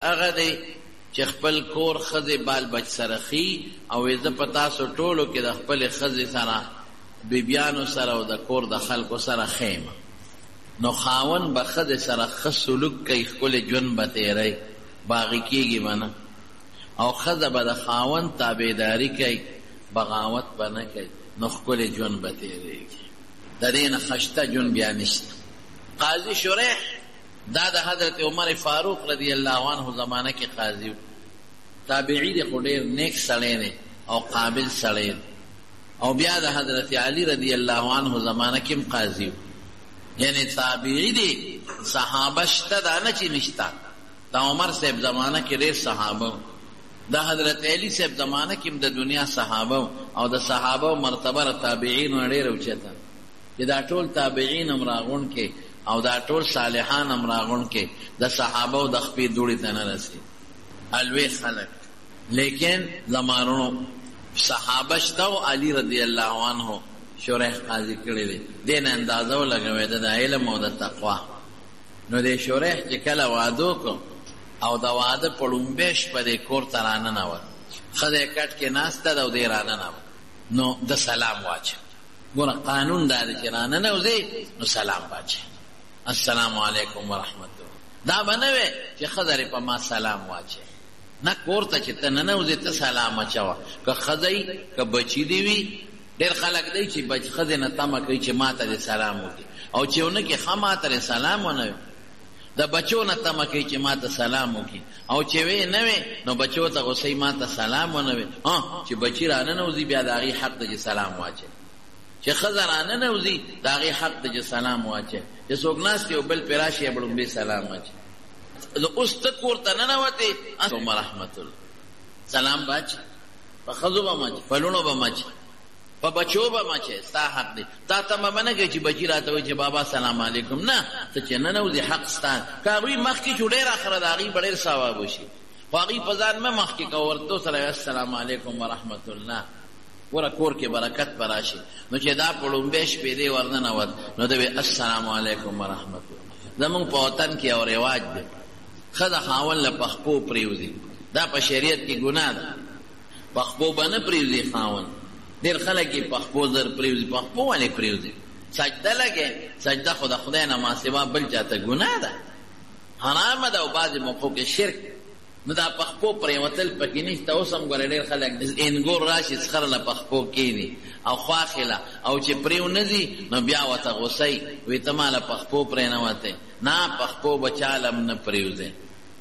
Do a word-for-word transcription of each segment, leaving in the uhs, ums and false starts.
هغه دی چې خپل کور ښځې بال بچ سره ښي او زه په تاسو ټولو کې د خپلې ښځې سره بیبیانو سره او د کور د خلکو سره ښیم. نو خاوند به ښځې سره ښه سلوک کوي، ښکلی ژوند به تېروي، باغي کېږي به نه، او ښځه به د خاوند تابعداري کوي، بغاوت به نه کوي، نو ښکلی ژوند به تېرېږي. د دې نه خشته ژوند بیا نشته. قاضي شریح دا د حضرت عمر فاروق رضی الله عنه زمانه کې قاضي و. تابعی دی خو ډېر نیک سړی دی او قابل سړی دی، او بیا د حضرت علی رضی الله عنه زمانه کې هم قاضي و. یعنی تابعی دی، صحابه شته دا نه چې نشته. د عمر صاحب زمانه کې ډېر صحابه، د حضرت علی صاحب زمانه کې هم د دنیا صحابه او د صحابه مرتبه تابعین ډېر اوچته، چې دا ټول تابعین هم راغون کې او دا ټول صالحان هم راغون کې د صحابه او د خپې دوړې ته نه رسي الوی خلک. لیکن زمانونو صحابه شته او علی رضی الله عنه شریح قاضي کړی دی. دې نه اندازه ولګوي د علم او د تقوا. نو د شریح چې کله واده وکړو او د واده په لومبۍ شپه د کور ته راننوت، ښځه یې کټ کې ناسته ده او دی راننوت، نو د سلام واچه. ګوره قانون دا دی چې راننوځې نو سلام واچه، السلام علیکم ورحمت الله. دا به نه وی چې ښځه په ما سلام واچه، نه، کور ته چې ته ننوځې ته سلام اچوه. که ښځه که بچي دې وي، ډېر خلک دی چې بچ ښځې نه تمه کوي چې ما ته دې سلام وکړي، او چې ونه کې ښه ما ته دې سلام ونه وي. د بچو نه تمه کوي چې ما ته سلام وکړي، او چې وی نه وي نو بچو ته غوسئ ما ته سلام ونه وي. چې بچي راننوځي بیا د هغې حق دی چې سلام واچي. چې ښځه راننوځي د هغې حق دی چې سلام واچي. چې څوک ناست یو بل پرې راشي یې به لومبۍ سلام واچي. اوس ته کور ته ننوتې، السلام رحمت الله، سلام به اچي، په ښځو به مچي، په لوڼو به مچي، په بچو به مچي، ستا حق دی. تا تمه به نه کوي چې بچي راته وایي چې بابا سلام علیکم، نه، ته چې ننوځې حق ستا. که هغوی مخکې شو ډېر اخره د هغوی به ډېر ثواب وشي، خو هغوی په ځان مه مخکې کوه، ورته سره السلام علیکم ورحمت الله. ګوره کور کې برکت به راشي. نو چې دا په لومبۍ شپې دی ورننوت نو ده وی السلام علیکم ورحمت الله. زمونږ په وطن کې یو رواج دی، ښځه خاوند له پخپو پرېوځي. دا په شریعت کې ګناه ده، پخپو به نه پرېوځي خاوند. ډېر خلک یې پخپو زر پرېوځي. پخپو ولې پرېوځي؟ سجده لګې، سجده خو د خدای نه ما سوا بل چاته ګناه ده، حرامه ده، او بعضې موقعو کې شرک. نو دا پخپو پرېوتل پکې نشته. اوس هم ګوره ډېر خلک انګور راشي څخره له پخپو کښېني او خواښې او چې پرېونځي نو بیا ورته غوسئ، وایي ته ما له پخپو پرېنوتې. نه، پخپو به چاله هم نه پرېوځې،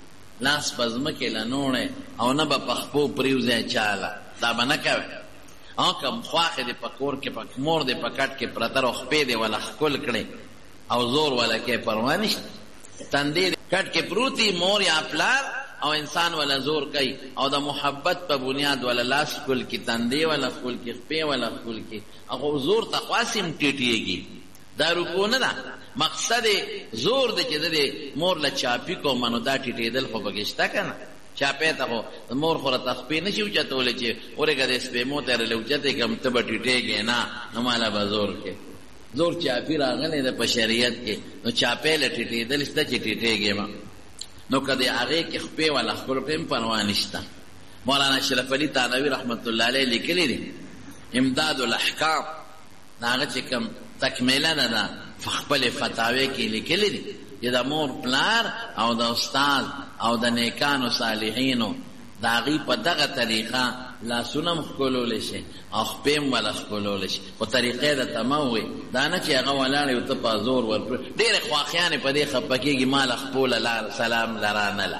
لاس په ځمکې له نوړې، او نه به پخپو پرېوځې چاله، دا به نه کوې. او که خواښې دې په کور کې، په مور دې په کټ کې پرته او خپې دې وله ښکل کړې او زور وله کې پروا نشته. تندې کټ کې پروتي مور یا پلار او انسان ولا زور کوي، او د محبت په بنیاد ولا لاس ښکل کی، تندې ولا ښکل کی، خپې ولا ښکل کی، هغه زور ته خواص هم ټیټېږي. دا رکو نه ده، مقصد زور دی چې د مور له چاپي کومه، نو دا ټیټېدل خو پکې شته که نه؟ چاپې ته خو مور خو راته خپې نه شي اوچتولی چې ورېږه د سپېمو ته رلې اوچتې کړم ته به ټیټېږې، نه، نو ماله به زور کې. زور چاپي راغلی ده په شریعت کې، نو چاپې له ټیټېدل شته چې ټیټېږې به. نو که د هغې کې خپې ولا ښکلو کې هم پروا نشته. مولانا اشرف علي تانوي رحمت الله علیه لیکلی دی امداد الاحکام، د هغه چې کوم تکمیله ده ده په خپلې فتاوې کې لیکلی دی چې د مور پلار او د استاد او د نیکانو صالحینو د هغوی په دغه طریقه لاسونه هم ښکلولی شي او خپې هم وله ښکلولی شي، خو طریقې درته مه ووایي. دا نه چې هغه ولاړ یو ته په زور ورپرې. ډېرې خواښیانې په دې خفه کېږي ما له خپوله لار سلام لرانله،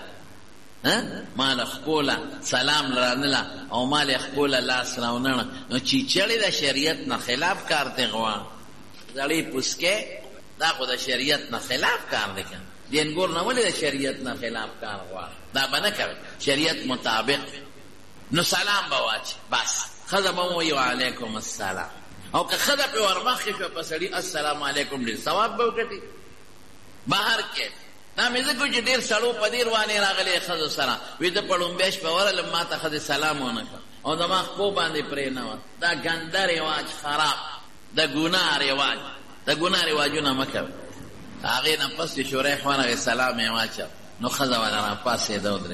ما له خپوله سلام لرانله او ما له خپوله لاس راونړه. نو چیچړې د شریعت نه خلاف کار دی غوا، زړې پوسکې دا خو د شریعت نه خلاف کار دی که د انګور نه ولې د شریعت نه خلاف کار غواړي؟ دا به نه کوي، شریعت مطابق. نو سلام به واچي، بس ښځه به ووایي وعلیکم السلام. او که ښځه پرې ورمخکې شوه په سړي السلام علیکم، ډېر ثواب به وګټي بهر کې. دا مې ځکه چې ډېر سړو په دې روانې راغلې ښځو سره، وایي زه په لومبۍ شپه ورغلم ما ته ښځې سلام ونه کړ او زما خپو باندې پرېنوت. دا ګنده رواج خراب، د ګناه رواج، د ګناه رواجونه مه کوئ. هغې نه پس چې شریح ورغی سلام یې واچو، نو ښځه ورله راپاڅېده ودرېده.